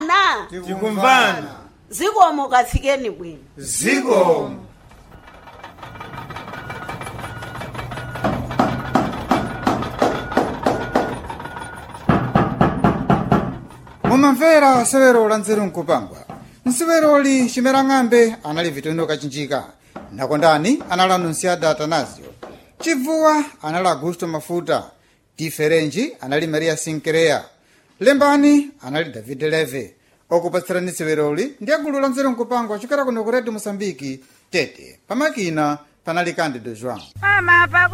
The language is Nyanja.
tikumvana. Zikomo kafikeni bwino. Zikomo. Mumamvera sewero la nzeru nkupangwa. Nseweroli chimera ng'ambe anali Vitorino Kachinjika, nakondani anali Anunciada Atanasio, Chivuwa anali Augusto Mafuta, Diferenji anali Maria Sinkerea, Lembani anali David Leve. Okupatsirani seweroli ndi agulu la nzeru nkupangwa chokera kuno ku Radio Mosambiki, Tete. Pamakina panali Cândido João.